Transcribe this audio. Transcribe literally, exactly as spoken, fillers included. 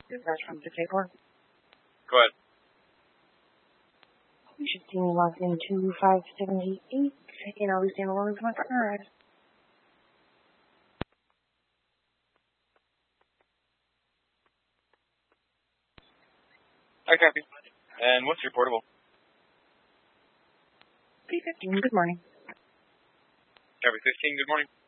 Dispatch from six eight four. Go ahead. You should see me logged in two five seven eight eight, and I'll be staying along with my partner ride. I copy. And what's your portable? P fifteen, good morning. Copy fifteen, good morning.